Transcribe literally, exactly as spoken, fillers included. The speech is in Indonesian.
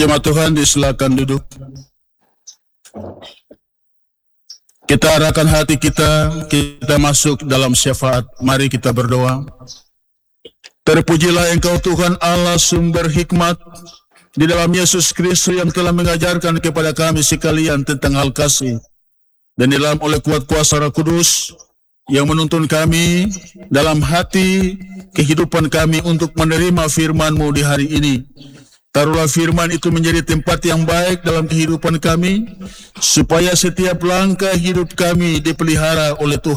Jemaat Tuhan, disilakan duduk. Kita arahkan hati kita, kita masuk dalam syafaat. Mari kita berdoa. Terpujilah Engkau Tuhan Allah sumber hikmat, di dalam Yesus Kristus yang telah mengajarkan kepada kami sekalian tentang hal kasih, dan di dalam oleh kuat kuasa Roh Kudus yang menuntun kami dalam hati kehidupan kami untuk menerima firman-Mu di hari ini. Taruhlah firman itu menjadi tempat yang baik dalam kehidupan kami, supaya setiap langkah hidup kami dipelihara oleh Tuhan.